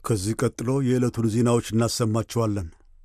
ከዚህ ቀጥሎ የዕለቱን ዜናዎች እናሰማችኋለን።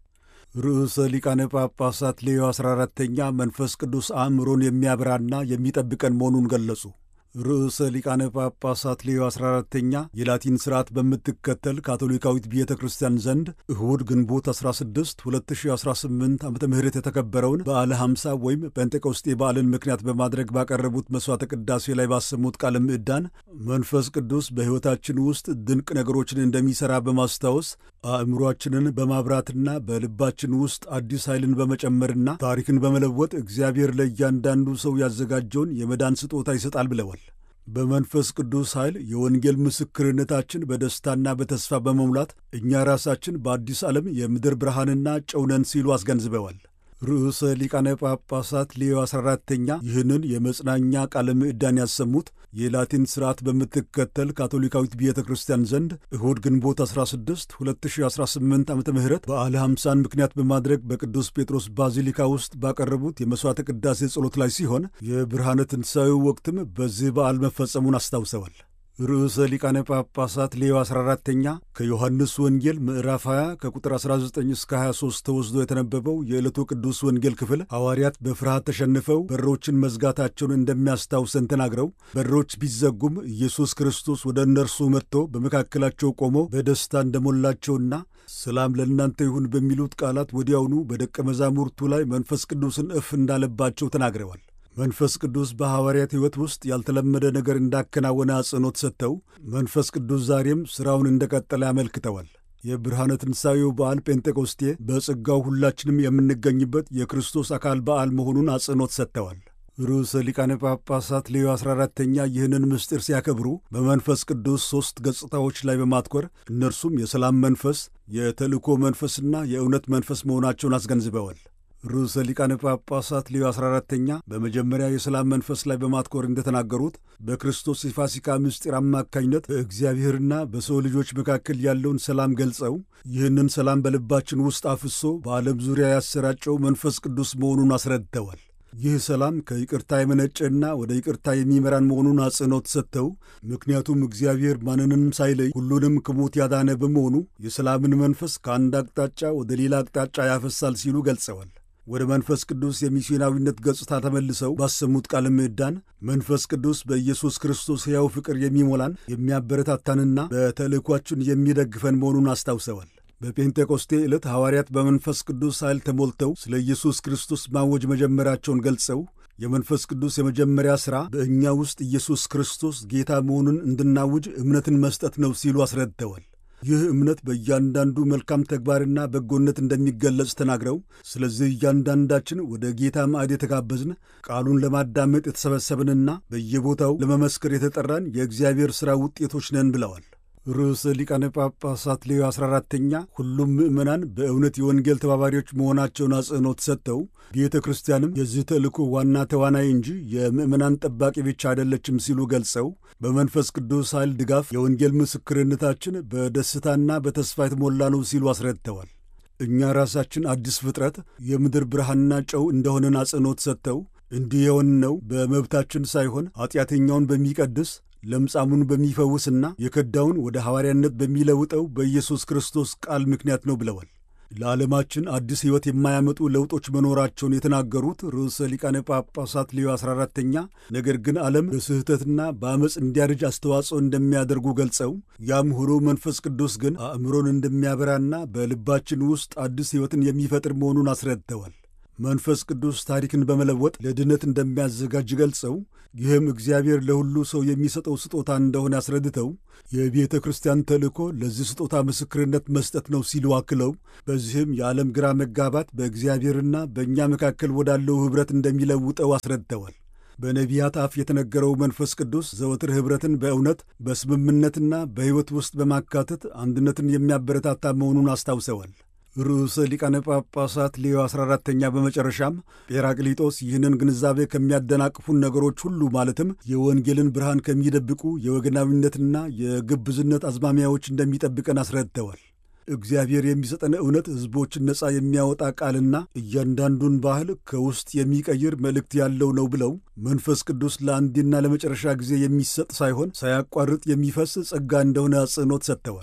ርዕሰ ሊቃነ ጳጳሳት ሌዮ 14ተኛ መንፈስ ቅዱስ አእምሮን የሚያበራና የሚጠብቀን መሆኑን ገለጹ። ርዕሰ ሊቃነ ጳጳሳት ሌዮ 14ተኛ የላቲን ሥርዓት በምትከተል ካቶሊካዊት ቤተ ክርስቲያን ዘንድ እሁድ ግንቦት 16 2018 ዓ ም የተከበረውን በዓለ 50 ወይም ጴንጤቆስጤ በዓልን ምክንያት በማድረግ ባቀረቡት መሥዋዕተ ቅዳሴ ላይ ባሰሙት ቃለ ምዕዳን መንፈስ ቅዱስ በሕይወታችን ውስጥ ድንቅ ነገሮችን እንደሚሠራ በማስታወስ አእምሮአችንን በማብራትና በልባችን ውስጥ አዲስ ኃይልን በመጨመርና ታሪክን በመለወጥ እግዚአብሔር ለእያንዳንዱ ሰው ያዘጋጀውን የመዳን ስጦታ ይሰጣል ብለዋል። በመንፈስ ቅዱስ ኃይል የወንጌል ምስክርነታችን በደስታና በተስፋ በመሙላት እኛ ራሳችን በአዲስ ዓለም የምድር ብርሃንና ጨው ነን ሲሉ አስገንዝበዋል። ርዕሰ ሊቃነ ጳጳሳት ሌዮ 14ተኛ ይህንን የመጽናኛ ቃለ ምዕዳን ያሰሙት የላቲን ሥርዓት በምትከተል ካቶሊካዊት ቤተ ክርስቲያን ዘንድ እሁድ ግንቦት 16 2018 ዓ ም በዓለ 50ን ምክንያት በማድረግ በቅዱስ ጴጥሮስ ባዚሊካ ውስጥ ባቀረቡት የመሥዋዕተ ቅዳሴ ጸሎት ላይ ሲሆን የብርሃነ ትንሣኤው ወቅትም በዚህ በዓል መፈጸሙን አስታውሰዋል። ርዕሰ ሊቃነ ጳጳሳት ሌዮ 14ተኛ ከዮሐንስ ወንጌል ምዕራፍ 20 ከቁጥር 19 እስከ 23 ተወስዶ የተነበበው የዕለቱ ቅዱስ ወንጌል ክፍል ሐዋርያት በፍርሃት ተሸንፈው በሮችን መዝጋታቸውን እንደሚያስታውሰን ተናግረው በሮች ቢዘጉም ኢየሱስ ክርስቶስ ወደ እነርሱ መጥቶ በመካከላቸው ቆሞ በደስታ እንደሞላቸውና ሰላም ለእናንተ ይሁን በሚሉት ቃላት ወዲያውኑ በደቀ መዛሙርቱ ላይ መንፈስ ቅዱስን እፍ እንዳለባቸው ተናግረዋል። መንፈስ ቅዱስ በሐዋርያት ሕይወት ውስጥ ያልተለመደ ነገር እንዳከናወነ አጽንዖት ሰጥተው መንፈስ ቅዱስ ዛሬም ሥራውን እንደቀጠለ ያመልክተዋል። የብርሃነ ትንሣኤው በዓል ጴንጤቆስቴ በጸጋው ሁላችንም የምንገኝበት የክርስቶስ አካል በዓል መሆኑን አጽንዖት ሰጥተዋል። ርዕሰ ሊቃነ ጳጳሳት ሌዮ 14ተኛ ይህንን ምስጢር ሲያከብሩ በመንፈስ ቅዱስ 3 ገጽታዎች ላይ በማትኮር እነርሱም የሰላም መንፈስ፣ የተልእኮ መንፈስና የእውነት መንፈስ መሆናቸውን አስገንዝበዋል። ርዕሰ ሊቃነ ጳጳሳት ሌዮ 14ተኛ በመጀመሪያ የሰላም መንፈስ ላይ በማትኮር እንደተናገሩት በክርስቶስ የፋሲካ ምስጢር አማካኝነት በእግዚአብሔርና በሰው ልጆች መካከል ያለውን ሰላም ገልጸው ይህንን ሰላም በልባችን ውስጥ አፍሶ በዓለም ዙሪያ ያሰራጨው መንፈስ ቅዱስ መሆኑን አስረድተዋል። ይህ ሰላም ከይቅርታ የመነጨና ወደ ይቅርታ የሚመራን መሆኑን አጽንዖት ሰጥተው ምክንያቱም እግዚአብሔር ማንንም ሳይለይ ሁሉንም ከሞት ያዳነ በመሆኑ የሰላምን መንፈስ ከአንድ አቅጣጫ ወደ ሌላ አቅጣጫ ያፈሳል ሲሉ ገልጸዋል። ወደ መንፈስ ቅዱስ የሚስዮናዊነት ገጽታ ተመልሰው ባሰሙት ቃለ ምዕዳን መንፈስ ቅዱስ በኢየሱስ ክርስቶስ ሕያው ፍቅር የሚሞላን የሚያበረታታንና በተልእኳችን የሚደግፈን መሆኑን አስታውሰዋል። በጴንጤቆስቴ ዕለት ሐዋርያት በመንፈስ ቅዱስ ኃይል ተሞልተው ስለ ኢየሱስ ክርስቶስ ማወጅ መጀመራቸውን ገልጸው የመንፈስ ቅዱስ የመጀመሪያ ሥራ በእኛ ውስጥ ኢየሱስ ክርስቶስ ጌታ መሆኑን እንድናውጅ እምነትን መስጠት ነው ሲሉ አስረድተዋል። ይህ እምነት በእያንዳንዱ መልካም ተግባርና በጎነት እንደሚገለጽ ተናግረው ስለዚህ እያንዳንዳችን ወደ ጌታ ማዕድ የተጋበዝን ቃሉን ለማዳመጥ የተሰበሰብንና በየቦታው ለመመስከር የተጠራን የእግዚአብሔር ሥራ ውጤቶች ነን ብለዋል። ርዕሰ ሊቃነ ጳጳሳት ሌዮ 14ተኛ ሁሉም ምዕመናን በእውነት የወንጌል ተባባሪዎች መሆናቸውን አጽንዖት ሰጥተው ቤተ ክርስቲያንም የዚህ ተልእኮ ዋና ተዋናይ እንጂ የምዕመናን ጠባቂ ብቻ አይደለችም ሲሉ ገልጸው በመንፈስ ቅዱስ ኃይል ድጋፍ የወንጌል ምስክርነታችን በደስታና በተስፋ የተሞላ ነው ሲሉ አስረድተዋል። እኛ ራሳችን አዲስ ፍጥረት የምድር ብርሃንና ጨው እንደሆነን አጽንዖት ሰጥተው እንዲህ የሆንነው በመብታችን ሳይሆን ኃጢአተኛውን በሚቀድስ ለምጻሙን በሚፈውስና የከዳውን ወደ ሐዋርያነት በሚለውጠው በኢየሱስ ክርስቶስ ቃል ምክንያት ነው ብለዋል። ለዓለማችን አዲስ ሕይወት የማያመጡ ለውጦች መኖራቸውን የተናገሩት ርዕሰ ሊቃነ ጳጳሳት ሌዮ 14ተኛ ነገር ግን ዓለም በስህተትና በአመፅ እንዲያርጅ አስተዋጽኦ እንደሚያደርጉ ገልጸው ያም ሆኖ መንፈስ ቅዱስ ግን አእምሮን እንደሚያበራና በልባችን ውስጥ አዲስ ሕይወትን የሚፈጥር መሆኑን አስረድተዋል። መንፈስ ቅዱስ ታሪክን በመለወጥ ለድነት እንደሚያዘጋጅ ገልጸው ይህም እግዚአብሔር ለሁሉ ሰው የሚሰጠው ስጦታ እንደሆነ አስረድተው የቤተ ክርስቲያን ተልእኮ ለዚህ ስጦታ ምስክርነት መስጠት ነው ሲሉ አክለው በዚህም የዓለም ግራ መጋባት በእግዚአብሔርና በእኛ መካከል ወዳለው ኅብረት እንደሚለውጠው አስረድተዋል። በነቢያት አፍ የተነገረው መንፈስ ቅዱስ ዘወትር ኅብረትን በእውነት በስምምነትና በሕይወት ውስጥ በማካተት አንድነትን የሚያበረታታ መሆኑን አስታውሰዋል። ርዕሰ ሊቃነ ጳጳሳት ሌዮ 14ተኛ በመጨረሻም ጴራቅሊጦስ ይህንን ግንዛቤ ከሚያደናቅፉን ነገሮች ሁሉ ማለትም የወንጌልን ብርሃን ከሚደብቁ የወገናዊነትና የግብዝነት አዝማሚያዎች እንደሚጠብቀን አስረድተዋል። እግዚአብሔር የሚሰጠን እውነት ሕዝቦችን ነጻ የሚያወጣ ቃልና እያንዳንዱን ባህል ከውስጥ የሚቀይር መልእክት ያለው ነው ብለው መንፈስ ቅዱስ ለአንዴና ለመጨረሻ ጊዜ የሚሰጥ ሳይሆን ሳያቋርጥ የሚፈስ ጸጋ እንደሆነ አጽንዖት ሰጥተዋል።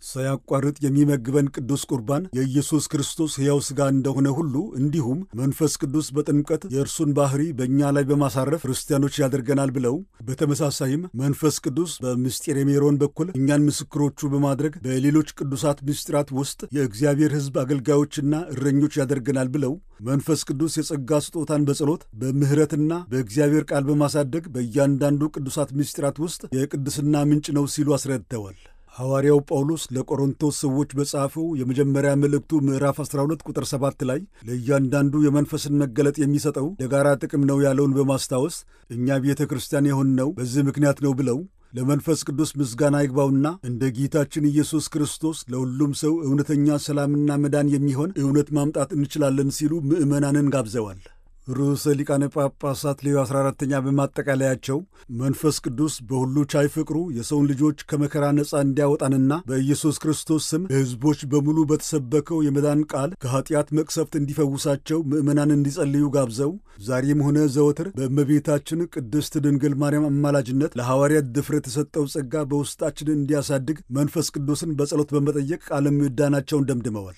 ሳያቋርጥ የሚመግበን ቅዱስ ቁርባን የኢየሱስ ክርስቶስ ሕያው ሥጋ እንደሆነ ሁሉ እንዲሁም መንፈስ ቅዱስ በጥምቀት የእርሱን ባሕሪ በእኛ ላይ በማሳረፍ ክርስቲያኖች ያደርገናል ብለው በተመሳሳይም መንፈስ ቅዱስ በምስጢረ ሜሮን በኩል እኛን ምስክሮቹ በማድረግ በሌሎች ቅዱሳት ምስጢራት ውስጥ የእግዚአብሔር ሕዝብ አገልጋዮችና እረኞች ያደርገናል ብለው መንፈስ ቅዱስ የጸጋ ስጦታን በጸሎት በምሕረትና በእግዚአብሔር ቃል በማሳደግ በእያንዳንዱ ቅዱሳት ምስጢራት ውስጥ የቅድስና ምንጭ ነው ሲሉ አስረድተዋል። ሐዋርያው ጳውሎስ ለቆሮንቶስ ሰዎች በጻፈው የመጀመሪያ መልእክቱ ምዕራፍ 12 ቁጥር 7 ላይ ለእያንዳንዱ የመንፈስን መገለጥ የሚሰጠው ለጋራ ጥቅም ነው ያለውን በማስታወስ እኛ ቤተ ክርስቲያን የሆንነው በዚህ ምክንያት ነው ብለው ለመንፈስ ቅዱስ ምስጋና ይግባውና እንደ ጌታችን ኢየሱስ ክርስቶስ ለሁሉም ሰው እውነተኛ ሰላምና መዳን የሚሆን እውነት ማምጣት እንችላለን ሲሉ ምዕመናንን ጋብዘዋል። ርዕሰ ሊቃነ ጳጳሳት ሌዮ 14ኛ በማጠቃለያቸው መንፈስ ቅዱስ በሁሉ ቻይ ፍቅሩ የሰውን ልጆች ከመከራ ነፃ እንዲያወጣንና በኢየሱስ ክርስቶስ ስም ለሕዝቦች በሙሉ በተሰበከው የመዳን ቃል ከኀጢአት መቅሰፍት እንዲፈውሳቸው ምዕመናን እንዲጸልዩ ጋብዘው ዛሬም ሆነ ዘወትር በእመቤታችን ቅድስት ድንግል ማርያም አማላጅነት ለሐዋርያት ድፍረት የሰጠው ጸጋ በውስጣችን እንዲያሳድግ መንፈስ ቅዱስን በጸሎት በመጠየቅ ቃለ ምዕዳናቸውን ደምድመዋል።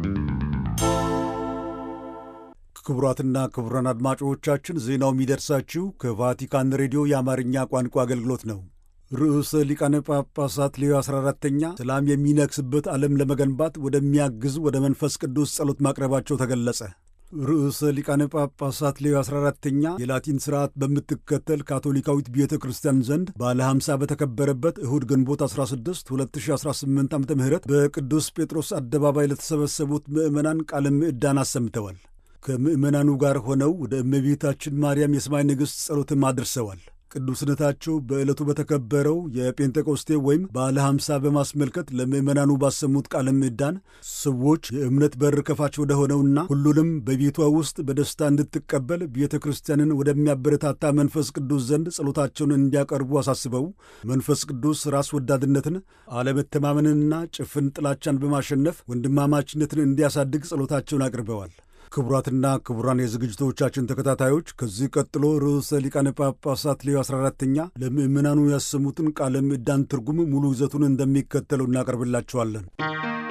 ክቡራትና ክቡራን አድማጮቻችን ዜናው የሚደርሳችሁ ከቫቲካን ሬዲዮ የአማርኛ ቋንቋ አገልግሎት ነው። ርዕሰ ሊቃነ ጳጳሳት ሌዮ 14ኛ ሰላም የሚነግስበት ዓለም ለመገንባት ወደሚያግዝ ወደ መንፈስ ቅዱስ ጸሎት ማቅረባቸው ተገለጸ። ርዕሰ ሊቃነ ጳጳሳት ሌዮ 14ኛ የላቲን ሥርዓት በምትከተል ካቶሊካዊት ቤተ ክርስቲያን ዘንድ ባለ 50 በተከበረበት እሁድ ግንቦት 16 2018 ዓ ም በቅዱስ ጴጥሮስ አደባባይ ለተሰበሰቡት ምዕመናን ቃለ ምዕዳን አሰምተዋል። ከምዕመናኑ ጋር ሆነው ወደ እመቤታችን ማርያም የሰማይ ንግሥት ጸሎትም አድርሰዋል። ቅዱስነታቸው በዕለቱ በተከበረው የጴንጤቆስቴ ወይም ባለ 50 በማስመልከት ለምዕመናኑ ባሰሙት ቃለ ምዕዳን ሰዎች የእምነት በር ከፋች ወደ ሆነውና ሁሉንም በቤቷ ውስጥ በደስታ እንድትቀበል ቤተ ክርስቲያንን ወደሚያበረታታ መንፈስ ቅዱስ ዘንድ ጸሎታቸውን እንዲያቀርቡ አሳስበው መንፈስ ቅዱስ ራስ ወዳድነትን፣ አለመተማመንንና ጭፍን ጥላቻን በማሸነፍ ወንድማማችነትን እንዲያሳድግ ጸሎታቸውን አቅርበዋል። ክቡራትና ክቡራን የዝግጅቶቻችን ተከታታዮች ከዚህ ቀጥሎ ርዕሰ ሊቃነ ጳጳሳት ሌዮ 14ኛ ለምዕመናኑ ያሰሙትን ቃለ ምዕዳን ትርጉም ሙሉ ይዘቱን እንደሚከተለው እናቀርብላችኋለን።